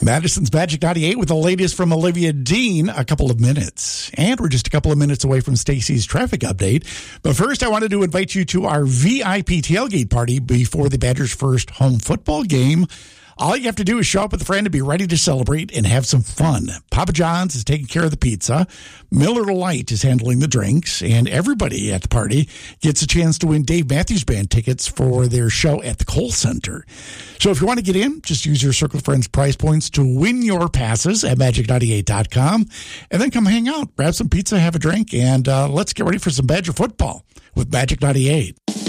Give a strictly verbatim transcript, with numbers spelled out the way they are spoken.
Madison's Magic ninety-eight with the latest from Olivia Dean, a couple of minutes. And we're just a couple of minutes away from Stacy's traffic update. But first, I wanted to invite you to our V I P tailgate party before the Badgers' first home football game. All you have to do is show up with a friend and be ready to celebrate and have some fun. Papa John's is taking care of the pizza. Miller Lite is handling the drinks. And everybody at the party gets a chance to win Dave Matthews Band tickets for their show at the Kohl Center. So if you want to get in, just use your Circle of Friends prize points to win your passes at magic ninety-eight dot com. And then come hang out, grab some pizza, have a drink, and uh, let's get ready for some Badger football with Magic ninety-eight.